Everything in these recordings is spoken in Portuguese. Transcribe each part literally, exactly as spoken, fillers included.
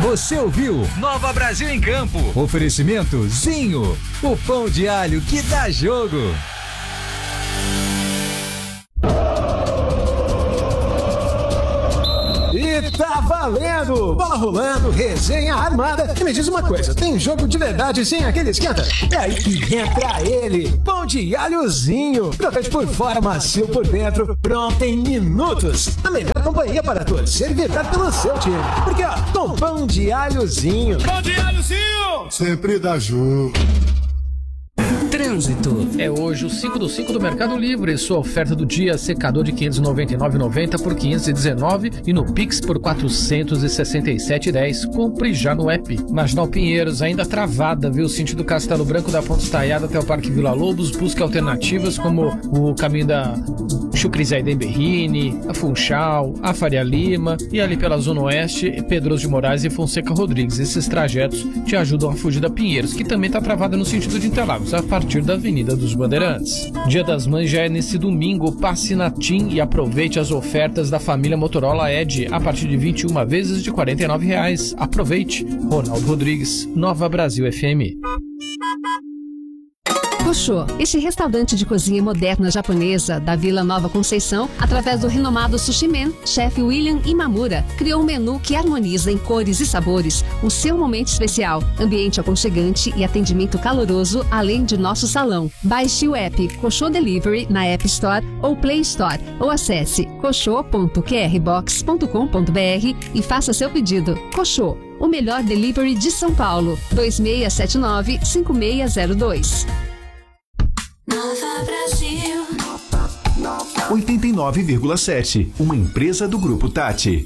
Você ouviu Nova Brasil em Campo. Oferecimento Zinho, o pão de alho que dá jogo. E tá valendo! Bola rolando, resenha armada. E me diz uma coisa, tem jogo de verdade sem aquele esquenta? É aí que entra ele, pão de alhozinho. Crocante por fora, macio por dentro, pronto em minutos. A melhor companhia para torcer e vibrar pelo seu time. Porque ó, com pão de alhozinho. Pão de alhozinho! Sempre dá jogo. Trânsito. É hoje o cinco do cinco do Mercado Livre. Sua oferta do dia: secador de quinhentos e noventa e nove reais e noventa centavos por quinhentos e dezenove reais e no Pix por quatrocentos e sessenta e sete reais e dez centavos. Compre já no app. Marginal Pinheiros ainda travada, viu? Sentido Castelo Branco da Ponte Estaiada até o Parque Vila Lobos. Busque alternativas como o caminho da Chucrizaiden Berrini, a Funchal, a Faria Lima e ali pela Zona Oeste, Pedros de Moraes e Fonseca Rodrigues. Esses trajetos te ajudam a fugir da Pinheiros, que também está travada no sentido de Interlagos, a partir da Avenida dos Bandeirantes. Dia das Mães já é nesse domingo. Passe na TIM e aproveite as ofertas da família Motorola Edge a partir de vinte e uma vezes de quarenta e nove reais. Aproveite. Ronaldo Rodrigues, Nova Brasil F M. Koshô, este restaurante de cozinha moderna japonesa da Vila Nova Conceição, através do renomado Sushi Man, chefe William Imamura, criou um menu que harmoniza em cores e sabores o seu momento especial, ambiente aconchegante e atendimento caloroso, além de nosso salão. Baixe o app Koshô Delivery na App Store ou Play Store, ou acesse koshô ponto q r box ponto com ponto b r e faça seu pedido. Koshô, o melhor delivery de São Paulo. dois seis sete nove, cinco seis zero dois. Nova Brasil oitenta e nove vírgula sete, uma empresa do Grupo Tati.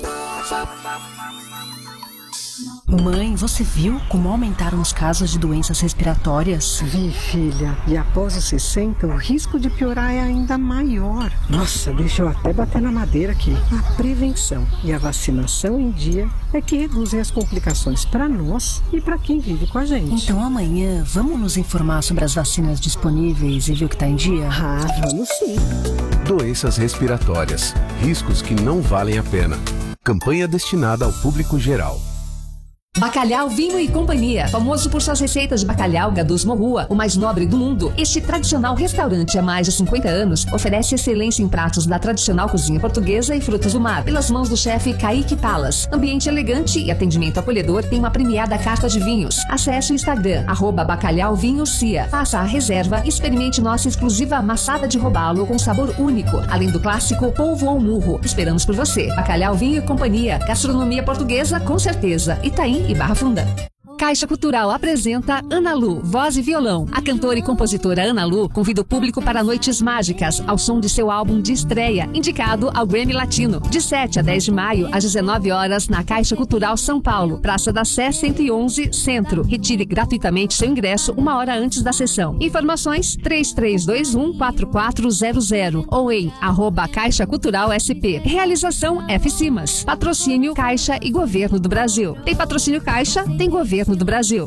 Mãe, você viu como aumentaram os casos de doenças respiratórias? Vi, filha. E após os sessenta, o risco de piorar é ainda maior. Nossa, deixa eu até bater na madeira aqui. A prevenção e a vacinação em dia é que reduzem as complicações para nós e para quem vive com a gente. Então amanhã, vamos nos informar sobre as vacinas disponíveis e ver o que está em dia? Ah, vamos sim. Doenças respiratórias. Riscos que não valem a pena. Campanha destinada ao público geral. Bacalhau Vinho e Companhia, famoso por suas receitas de bacalhau Gadus Morrua, o mais nobre do mundo. Este tradicional restaurante há mais de cinquenta anos oferece excelência em pratos da tradicional cozinha portuguesa e frutos do mar, pelas mãos do chefe Kaique Palas. Ambiente elegante e atendimento acolhedor, tem uma premiada carta de vinhos. Acesse o Instagram, arroba Bacalhau Vinho Cia. Faça a reserva e experimente nossa exclusiva amassada de robalo com sabor único, além do clássico polvo ao murro. Esperamos por você. Bacalhau Vinho e Companhia, gastronomia portuguesa com certeza. Itaim e Barra Funda. Caixa Cultural apresenta Ana Lu, voz e violão. A cantora e compositora Ana Lu convida o público para noites mágicas, ao som de seu álbum de estreia, indicado ao Grammy Latino, de sete a dez de maio, às dezenove horas, na Caixa Cultural São Paulo, Praça da Sé cento e onze, Centro. Retire gratuitamente seu ingresso uma hora antes da sessão. Informações três três dois um, quatro quatro zero zero ou em arroba Caixa Cultural S P. Realização F Cimas. Patrocínio Caixa e Governo do Brasil. Tem patrocínio Caixa, tem Governo do Brasil.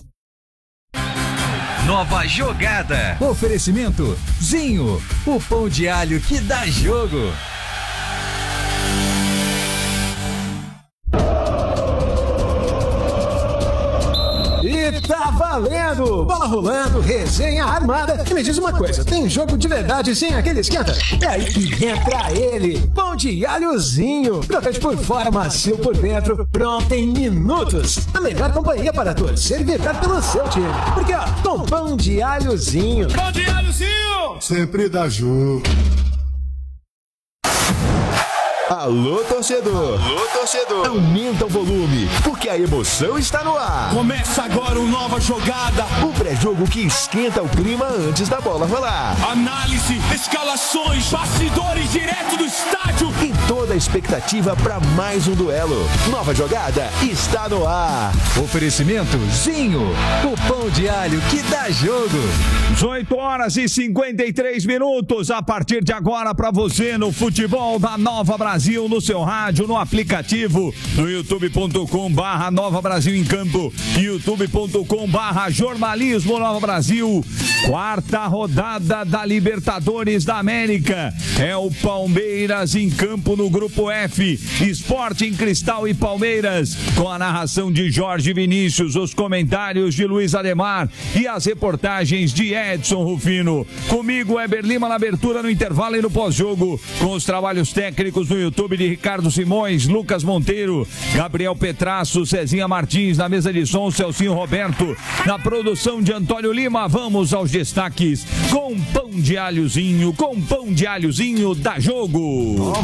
Nova jogada. Oferecimento Zinho, o pão de alho que dá jogo. E tá valendo! Bola rolando, resenha armada. E me diz uma coisa, tem jogo de verdade sem aquele esquenta? É aí que entra ele, pão de alhozinho. Crocante por fora, macio por dentro, pronto em minutos. A melhor companhia para torcer e vibrar pelo seu time. Porque ó, com pão de alhozinho. Pão de alhozinho! Sempre dá jogo. Alô, torcedor! Alô, torcedor! Aumenta o volume, porque a emoção está no ar. Começa agora uma nova jogada. O pré-jogo que esquenta o clima antes da bola rolar. Análise, escalações, bastidores direto do estádio. E toda a expectativa para mais um duelo. Nova jogada está no ar. Oferecimento Zinho, o pão de alho que dá jogo. dezoito horas e cinquenta e três minutos. A partir de agora para você no futebol da Nova Brasil. Brasil no seu rádio, no aplicativo, no youtube ponto com barra Nova Brasil em Campo, youtube ponto com barra Jornalismo Nova Brasil. Quarta rodada da Libertadores da América. É o Palmeiras em campo no Grupo F. Sporting Cristal e Palmeiras, com a narração de Jorge Vinícius, os comentários de Luiz Ademar e as reportagens de Edson Rufino. Comigo, Heber Lima, na abertura, no intervalo e no pós-jogo, com os trabalhos técnicos no YouTube de Ricardo Simões, Lucas Monteiro, Gabriel Petrasso, Cezinha Martins, na mesa de som, Celcinho Roberto, na produção de Antônio Lima. Vamos aos destaques com pão de alhozinho, com pão de alhozinho da Jogo.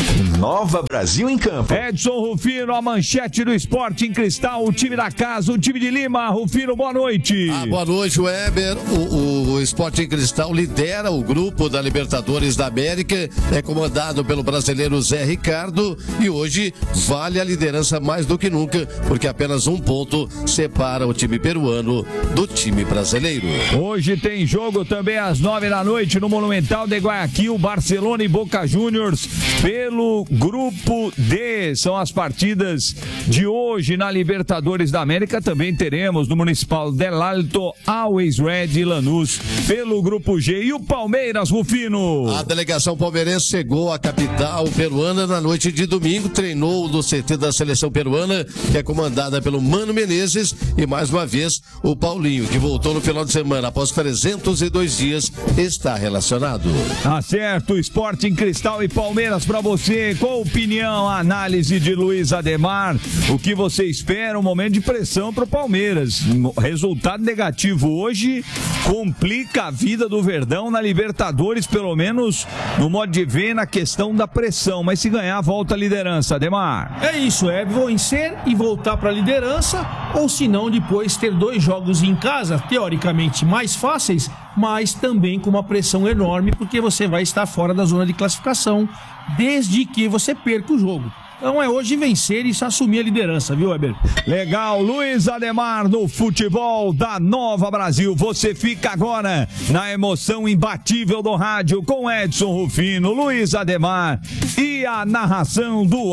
Nova Brasil em Campo. Edson Rufino, a manchete do Sporting Cristal, o time da casa, o time de Lima. Rufino, boa noite. Ah, boa noite, Weber. O, o Sporting Cristal lidera o grupo da Libertadores da América, é comandado pelo brasileiro Zé Ricardo e hoje vale a liderança mais do que nunca, porque apenas um ponto separa o time peruano do time brasileiro. Hoje tem jogo também às nove da noite no Monumental de Guayaquil, Barcelona e Boca Juniors pelo Grupo D. São as partidas de hoje na Libertadores da América. Também teremos no Municipal del Alto, Always Red e Lanús pelo Grupo G. E o Palmeiras, Rufino? A delegação palmeirense chegou à capital peruana na noite de domingo, treinou no C T da seleção peruana, que é comandada pelo Mano Menezes, e mais uma vez o Paulinho, que voltou no final de semana após trezentos e dois dias, está relacionado. Tá certo, Sporting Cristal e Palmeiras para você. Qual a opinião, a análise de Luiz Ademar? O que você espera? Um momento de pressão para o Palmeiras. Resultado negativo hoje complica a vida do Verdão na Libertadores, pelo menos no modo de ver, na questão da pressão. Mas se ganhar, volta a liderança, Ademar. É isso, é vencer e voltar para a liderança, ou se não, depois ter dois jogos em casa, teoricamente mais fáceis, mas também com uma pressão enorme, porque você vai estar fora da zona de classificação, desde que você perca o jogo. Então é hoje vencer e assumir a liderança, viu, Weber? Legal, Luiz Ademar no futebol da Nova Brasil. Você fica agora na emoção imbatível do rádio com Edson Rufino, Luiz Ademar e a narração do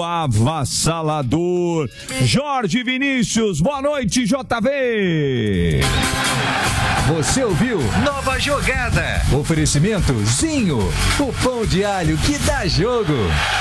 avassalador Jorge Vinícius. Boa noite, J V. Você ouviu Nova Jogada. Oferecimento Zinho, o pão de alho que dá jogo.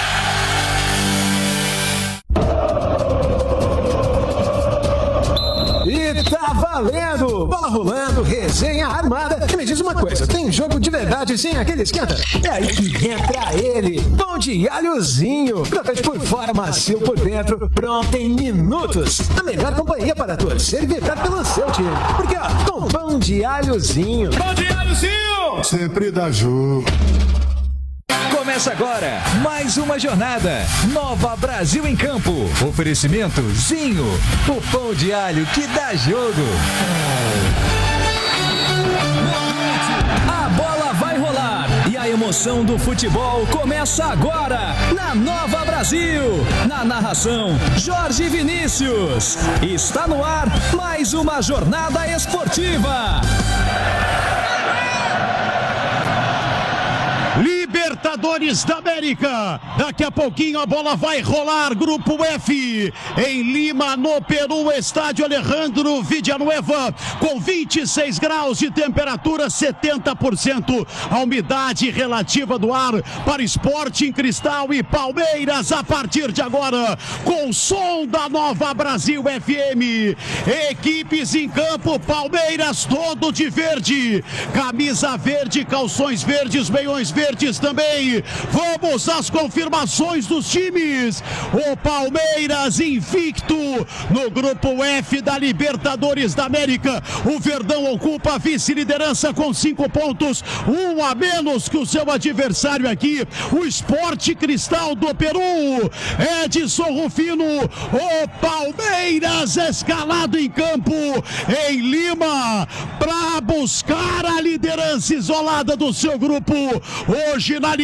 E tá valendo! Bola rolando, resenha armada. E me diz uma coisa, tem jogo de verdade sem aquele esquenta? É aí que entra ele, pão de alhozinho. Crocante por fora, macio por dentro, pronto em minutos. A melhor companhia para torcer e vibrar pelo seu time. Porque, ó, com pão de alhozinho. Pão de alhozinho! Sempre dá jogo. Começa agora mais uma jornada. Nova Brasil em Campo. Oferecimento Zinho, o pão de alho que dá jogo. A bola vai rolar e a emoção do futebol começa agora na Nova Brasil. Na narração, Jorge Vinícius. Está no ar mais uma jornada esportiva. Libertadores da América. Daqui a pouquinho a bola vai rolar. Grupo F em Lima, no Peru, estádio Alejandro Villanueva, com vinte e seis graus de temperatura, setenta por cento a umidade relativa do ar para Sporting Cristal e Palmeiras a partir de agora, com o som da Nova Brasil F M. Equipes em campo, Palmeiras todo de verde, camisa verde, calções verdes, meiões verdes também. Vamos às confirmações dos times. O Palmeiras invicto no Grupo F da Libertadores da América. O Verdão ocupa a vice-liderança com cinco pontos, um a menos que o seu adversário aqui, o Sporting Cristal do Peru. Edson Rufino, o Palmeiras escalado em campo em Lima para buscar a liderança isolada do seu grupo. Hoje na Libertadores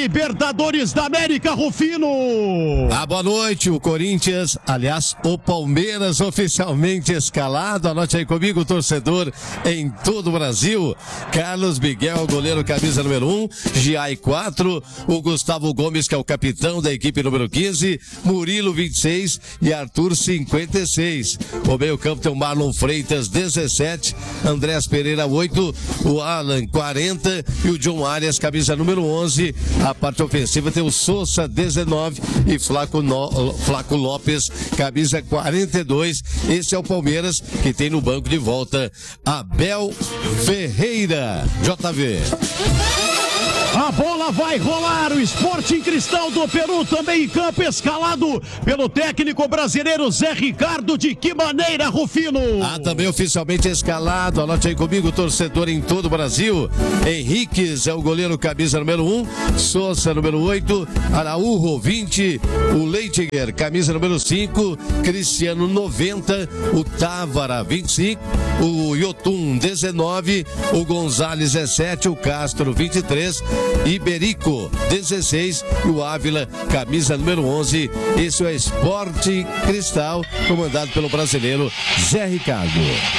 Libertadores da América, Rufino. Ah, boa noite, o Corinthians, aliás, o Palmeiras oficialmente escalado. Anote aí comigo, torcedor em todo o Brasil. Carlos Miguel, goleiro camisa número um, Giai quatro, o Gustavo Gomes, que é o capitão da equipe número quinze, Murilo vinte e seis e Arthur cinquenta e seis. O meio campo tem o Marlon Freitas dezessete, Andrés Pereira oito, o Alan quarenta e o John Arias, camisa número onze. A parte ofensiva tem o Sousa dezenove e Flaco, no... Flaco Lopes, camisa quarenta e dois. Esse é o Palmeiras, que tem no banco de volta Abel Ferreira. J V. A bola vai rolar, o Sporting Cristal do Peru também em campo, escalado pelo técnico brasileiro Zé Ricardo. De que maneira, Rufino? Ah, também oficialmente escalado, anote aí comigo, torcedor em todo o Brasil. Henriques é o goleiro camisa número um, Sousa número oito, Araújo vinte, o Leitinger camisa número cinco, Cristiano noventa, o Távara vinte e cinco, o Yotun dezenove, o Gonzalez dezessete, o Castro vinte e três, Iberico dezesseis e o Ávila, camisa número onze. Esse é o Esporte Cristal, comandado pelo brasileiro Zé Ricardo.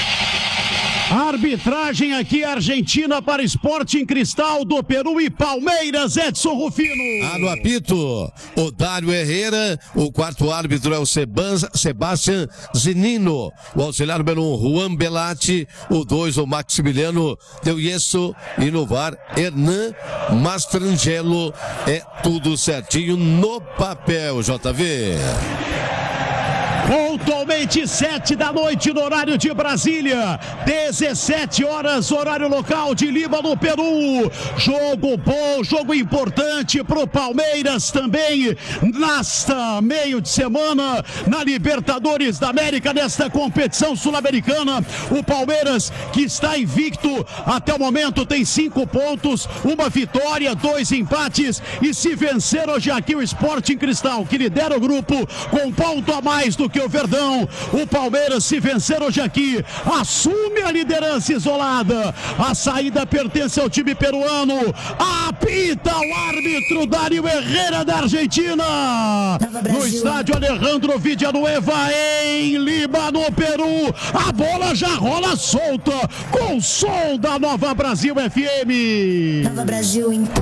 Arbitragem aqui, Argentina para Sporting Cristal do Peru e Palmeiras, Edson Rufino. Ah, no apito, o Dário Herrera, o quarto árbitro é o Sebastián Zinino, o auxiliar número um, Juan Belatti, o dois, o Maximiliano Del Yeso, e no V A R, Hernan Mastrangelo. É tudo certinho no papel, J V. Pontualmente sete da noite no horário de Brasília, dezessete horas horário local de Lima, no Peru. Jogo bom, jogo importante pro Palmeiras também nesta meio de semana na Libertadores da América, nesta competição sul-americana. O Palmeiras, que está invicto até o momento, tem cinco pontos, uma vitória, dois empates, e se vencer hoje aqui o Sporting Cristal, que lidera o grupo com um ponto a mais do que o Verdão, o Palmeiras, se vencer hoje aqui, assume a liderança isolada. A saída pertence ao time peruano. Apita o árbitro Dário Herrera da Argentina, no estádio Alejandro Villanueva em Lima, no Peru. A bola já rola solta com o som da Nova Brasil F M. Nova Brasil em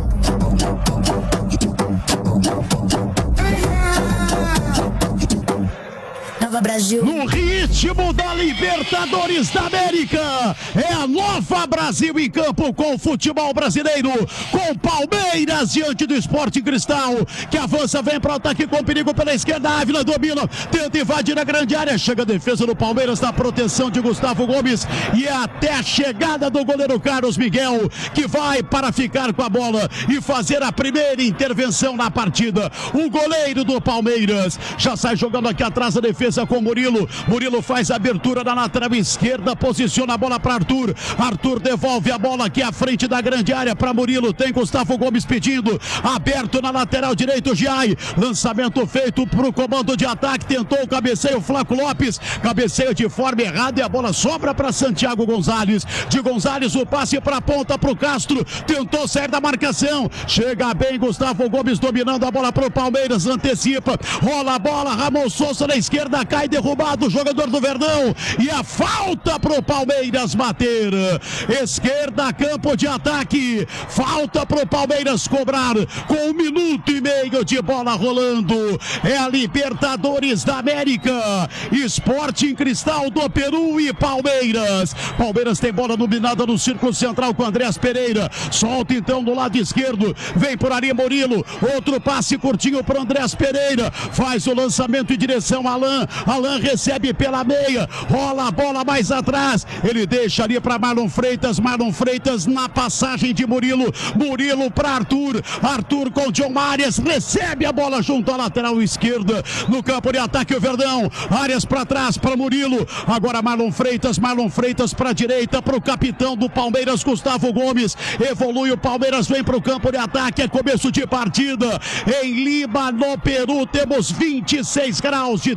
Nova Brasil. No ritmo da Libertadores da América, é a Nova Brasil em campo com o futebol brasileiro, com Palmeiras diante do Sporting Cristal, que avança, vem para o ataque com perigo pela esquerda. Ávila domina, tenta invadir a grande área, chega a defesa do Palmeiras na proteção de Gustavo Gomes, e é até a chegada do goleiro Carlos Miguel, que vai para ficar com a bola e fazer a primeira intervenção na partida. O goleiro do Palmeiras já sai jogando aqui atrás da defesa com Murilo. Murilo faz a abertura na lateral esquerda, posiciona a bola para Arthur. Arthur devolve a bola aqui à frente da grande área para Murilo. Tem Gustavo Gomes pedindo, aberto na lateral direito, Giai. Lançamento feito para o comando de ataque, tentou o cabeceio, Flaco Lopes, cabeceio de forma errada e a bola sobra para Santiago Gonzalez. De Gonzalez o passe para a ponta para o Castro, tentou sair da marcação, chega bem Gustavo Gomes dominando a bola para o Palmeiras, antecipa, rola a bola, Ramon Sousa na esquerda, cai derrubado o jogador do Verdão, e a falta pro Palmeiras bater. Esquerda, campo de ataque, falta pro Palmeiras cobrar com um minuto e meio de bola rolando. É a Libertadores da América, Sporting Cristal do Peru e Palmeiras. Palmeiras tem bola dominada no círculo central com Andrés Pereira, solta então do lado esquerdo, vem por ali Murilo, outro passe curtinho para Andrés Pereira, faz o lançamento em direção a Alan. Alan recebe pela meia, rola a bola mais atrás, ele deixa ali para Marlon Freitas, Marlon Freitas na passagem de Murilo, Murilo para Arthur, Arthur com John Arias, recebe a bola junto à lateral esquerda, no campo de ataque o Verdão, Arias para trás para Murilo, agora Marlon Freitas, Marlon Freitas para a direita, para o capitão do Palmeiras, Gustavo Gomes, evolui o Palmeiras, vem para o campo de ataque, é começo de partida, em Lima, no Peru, temos vinte e seis graus de temperatura.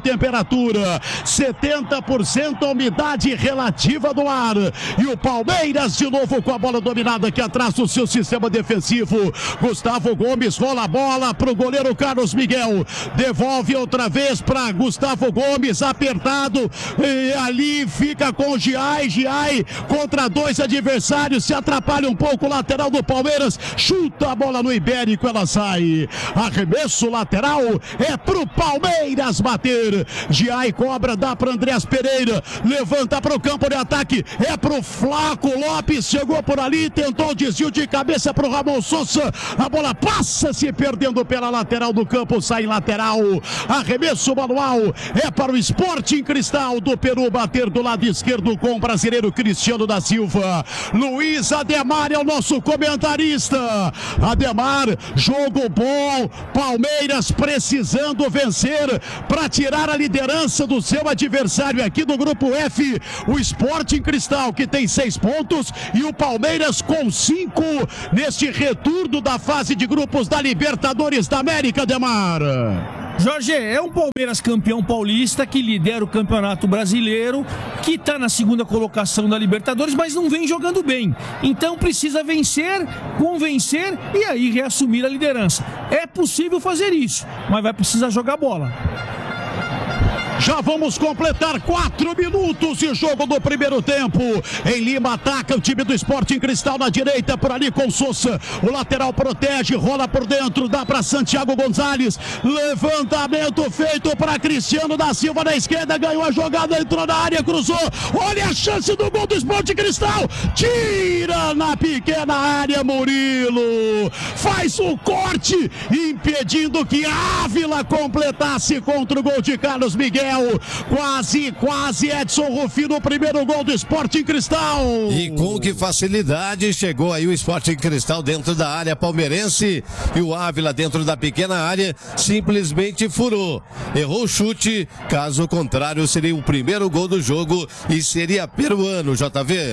temperatura, setenta por cento a umidade relativa do ar. E o Palmeiras de novo com a bola dominada aqui atrás do seu sistema defensivo. Gustavo Gomes rola a bola para o goleiro Carlos Miguel. Devolve outra vez para Gustavo Gomes, apertado. E ali fica com o Giai. Giai contra dois adversários. Se atrapalha um pouco o lateral do Palmeiras. Chuta a bola no Ibérico, ela sai. Arremesso lateral é pro Palmeiras bater. Giai cobra, dá para Andreas Pereira. Levanta para o campo de ataque. É pro Flaco Lopes. Chegou por ali, tentou desvio de cabeça pro Ramon Sousa. A bola passa se perdendo pela lateral do campo. Sai lateral. Arremesso manual é para o Sporting Cristal do Peru bater do lado esquerdo com o brasileiro Cristiano da Silva. Luiz Ademar é o nosso comentarista. Ademar, jogo bom. Palmeiras precisando vencer para tirar a liderança do seu adversário aqui do grupo F. O Sporting Cristal, que tem seis pontos, e o Palmeiras com cinco neste retorno da fase de grupos da Libertadores da América, Ademar. Jorge, é um Palmeiras campeão paulista que lidera o Campeonato Brasileiro, que está na segunda colocação da Libertadores, mas não vem jogando bem. Então precisa vencer, convencer e aí reassumir a liderança. É possível fazer isso, mas vai precisar jogar bola. Já vamos completar quatro minutos de jogo do primeiro tempo. Em Lima ataca o time do Sporting Cristal na direita, por ali com Sousa. O lateral protege, rola por dentro, dá para Santiago Gonzalez. Levantamento feito para Cristiano da Silva na esquerda, ganhou a jogada, entrou na área, cruzou. Olha a chance do gol do Sporting Cristal. Tira na pequena área, Murilo. Faz o corte, impedindo que Ávila completasse contra o gol de Carlos Miguel. Quase, quase Edson Rufino, o primeiro gol do Sporting Cristal. E com que facilidade chegou aí o Sporting Cristal dentro da área palmeirense e o Ávila dentro da pequena área simplesmente furou. Errou o chute, caso contrário seria o primeiro gol do jogo e seria peruano, J V.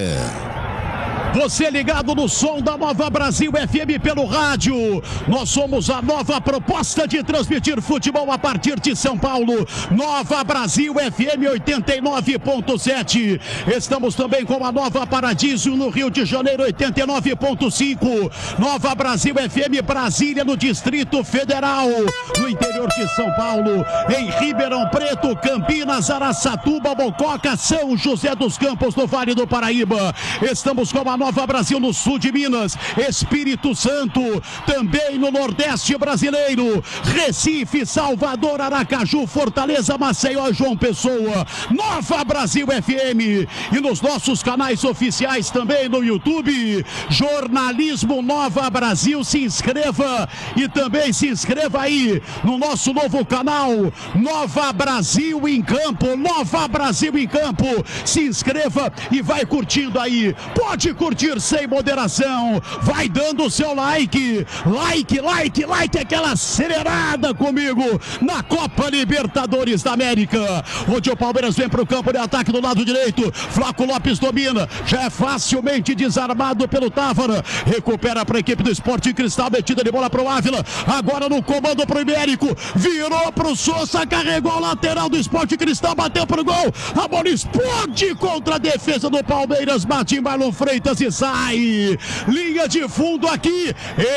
Você ligado no som da Nova Brasil F M pelo rádio. Nós somos a nova proposta de transmitir futebol a partir de São Paulo. Nova Brasil F M oitenta e nove ponto sete. Estamos também com a Nova Paradiso no Rio de Janeiro oitenta e nove ponto cinco. Nova Brasil F M Brasília no Distrito Federal. No interior de São Paulo. Em Ribeirão Preto, Campinas, Araçatuba, Mococa, São José dos Campos no Vale do Paraíba. Estamos com a Nova Brasil no sul de Minas, Espírito Santo, também no Nordeste brasileiro, Recife, Salvador, Aracaju, Fortaleza, Maceió e João Pessoa. Nova Brasil F M e nos nossos canais oficiais também no YouTube, Jornalismo Nova Brasil. Se inscreva e também se inscreva aí no nosso novo canal Nova Brasil em Campo. Nova Brasil em Campo. Se inscreva e vai curtindo aí. Pode curtir sem moderação, vai dando o seu like, like, like, like, aquela acelerada comigo na Copa Libertadores da América, onde o Palmeiras vem para o campo de ataque do lado direito. Flaco Lopes domina, já é facilmente desarmado pelo Távora, recupera para a equipe do Sporting Cristal, metida de bola para o Ávila, agora no comando para o Ibérico, virou para o Sousa, carregou o lateral do Sporting Cristal, bateu para o gol, a bola explode contra a defesa do Palmeiras, bate em Marlon Freitas e sai. Linha de fundo aqui,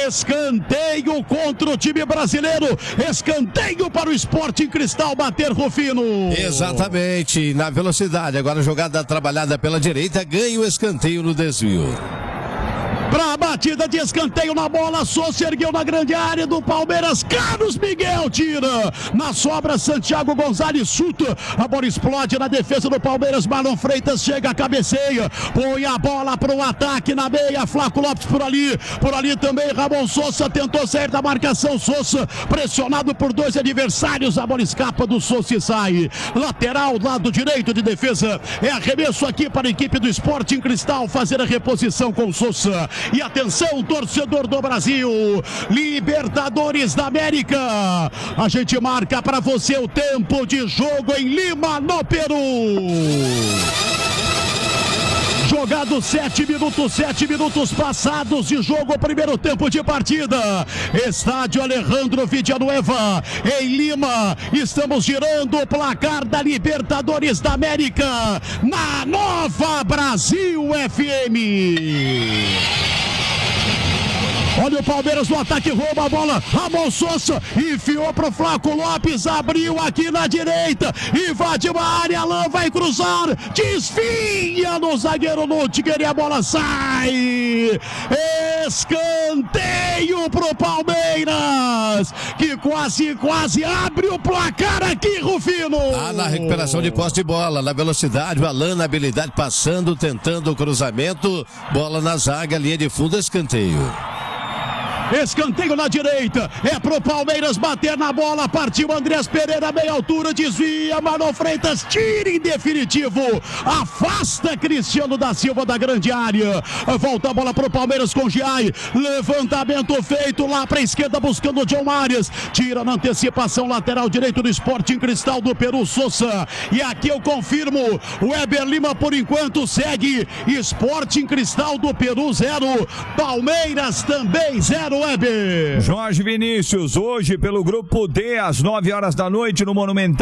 escanteio contra o time brasileiro, escanteio para o Sporting Cristal bater, Rufino. Exatamente, na velocidade, agora jogada trabalhada pela direita, ganha o escanteio no desvio. Para a batida de escanteio na bola, Sousa ergueu na grande área do Palmeiras, Carlos Miguel tira, na sobra Santiago Gonzalez chuta, a bola explode na defesa do Palmeiras, Marlon Freitas chega, cabeceia, põe a bola para o ataque na meia, Flaco Lopes por ali, por ali também Ramon Sousa tentou sair da marcação, Sousa pressionado por dois adversários, a bola escapa do Sousa e sai, lateral, lado direito de defesa, é arremesso aqui para a equipe do Sporting Cristal fazer a reposição com Sousa. E atenção, torcedor do Brasil, Libertadores da América, a gente marca para você o tempo de jogo em Lima, no Peru. jogados sete minutos, sete minutos passados de jogo, primeiro tempo de partida. Estádio Alejandro Villanueva, em Lima. Estamos girando o placar da Libertadores da América na Nova Brasil F M. Olha o Palmeiras no ataque, rouba a bola, Ramon Sousa enfiou pro Flaco Lopes, abriu aqui na direita, invadiu a área, Alain vai cruzar, desvia no zagueiro Lutger e a bola sai. Escanteio pro Palmeiras, que quase, quase abre o placar aqui, Rufino. Ah, na recuperação de posse de bola, na velocidade, o Alain na habilidade, passando, tentando o cruzamento, bola na zaga, linha de fundo, escanteio. Escanteio na direita, é pro Palmeiras bater na bola, partiu Andrés Pereira, meia altura, desvia, Marlon Freitas, tira em definitivo, afasta Cristiano da Silva da grande área, volta a bola pro Palmeiras com Giai, levantamento feito lá pra esquerda, buscando o John Arias, tira na antecipação, lateral direito do Sporting Cristal do Peru, Sousa, e aqui eu confirmo, o Weber Lima por enquanto segue, Sporting Cristal do Peru zero, Palmeiras também zero. Jorge Vinícius, hoje pelo grupo D, às nove horas da noite no Monumental.